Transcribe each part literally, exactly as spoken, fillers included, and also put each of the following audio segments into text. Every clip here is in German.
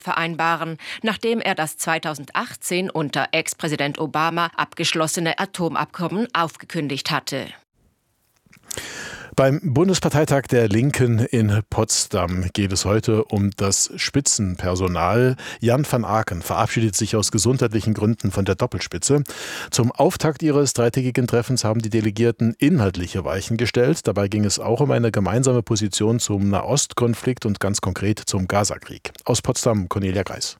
vereinbaren, nachdem er das zweitausendachtzehn unter Ex-Präsident Obama abgeschlossene Atomabkommen aufgekündigt hatte. Beim Bundesparteitag der Linken in Potsdam geht es heute um das Spitzenpersonal. Jan van Aken verabschiedet sich aus gesundheitlichen Gründen von der Doppelspitze. Zum Auftakt ihres dreitägigen Treffens haben die Delegierten inhaltliche Weichen gestellt. Dabei ging es auch um eine gemeinsame Position zum Nahostkonflikt und ganz konkret zum Gazakrieg. Aus Potsdam, Cornelia Greis.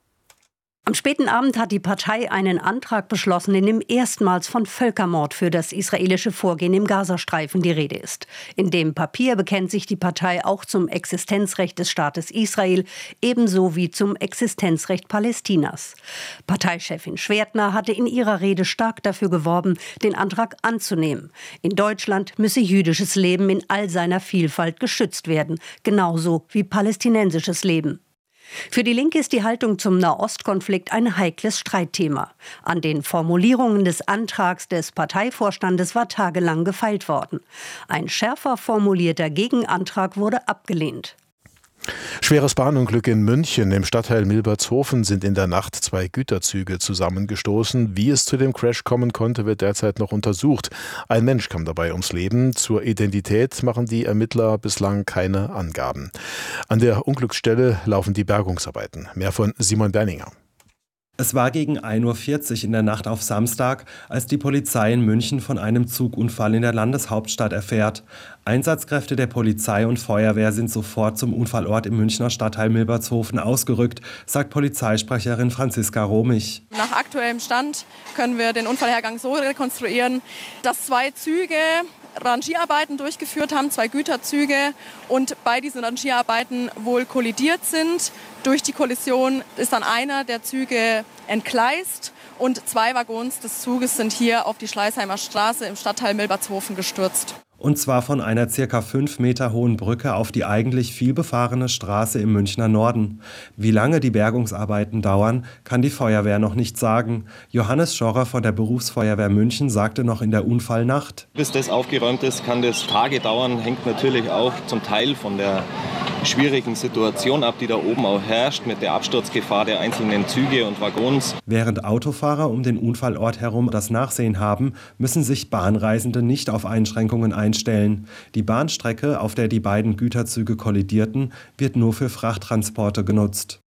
Am späten Abend hat die Partei einen Antrag beschlossen, in dem erstmals von Völkermord für das israelische Vorgehen im Gazastreifen die Rede ist. In dem Papier bekennt sich die Partei auch zum Existenzrecht des Staates Israel, ebenso wie zum Existenzrecht Palästinas. Parteichefin Schwertner hatte in ihrer Rede stark dafür geworben, den Antrag anzunehmen. In Deutschland müsse jüdisches Leben in all seiner Vielfalt geschützt werden, genauso wie palästinensisches Leben. Für die Linke ist die Haltung zum Nahostkonflikt ein heikles Streitthema. An den Formulierungen des Antrags des Parteivorstandes war tagelang gefeilt worden. Ein schärfer formulierter Gegenantrag wurde abgelehnt. Schweres Bahnunglück in München. Im Stadtteil Milbertshofen sind in der Nacht zwei Güterzüge zusammengestoßen. Wie es zu dem Crash kommen konnte, wird derzeit noch untersucht. Ein Mensch kam dabei ums Leben. Zur Identität machen die Ermittler bislang keine Angaben. An der Unglücksstelle laufen die Bergungsarbeiten. Mehr von Simon Berninger. Es war gegen ein Uhr vierzig in der Nacht auf Samstag, als die Polizei in München von einem Zugunfall in der Landeshauptstadt erfährt. Einsatzkräfte der Polizei und Feuerwehr sind sofort zum Unfallort im Münchner Stadtteil Milbertshofen ausgerückt, sagt Polizeisprecherin Franziska Romich. Nach aktuellem Stand können wir den Unfallhergang so rekonstruieren, dass zwei Züge Rangierarbeiten durchgeführt haben, zwei Güterzüge, und bei diesen Rangierarbeiten wohl kollidiert sind. Durch die Kollision ist dann einer der Züge entgleist und zwei Waggons des Zuges sind hier auf die Schleißheimer Straße im Stadtteil Milbertshofen gestürzt. Und zwar von einer circa fünf Meter hohen Brücke auf die eigentlich vielbefahrene Straße im Münchner Norden. Wie lange die Bergungsarbeiten dauern, kann die Feuerwehr noch nicht sagen. Johannes Schorrer von der Berufsfeuerwehr München sagte noch in der Unfallnacht: Bis das aufgeräumt ist, kann das Tage dauern. Hängt natürlich auch zum Teil von der schwierigen Situation ab, die da oben auch herrscht, mit der Absturzgefahr der einzelnen Züge und Waggons. Während Autofahrer um den Unfallort herum das Nachsehen haben, müssen sich Bahnreisende nicht auf Einschränkungen einstellen. Die Bahnstrecke, auf der die beiden Güterzüge kollidierten, wird nur für Frachttransporte genutzt.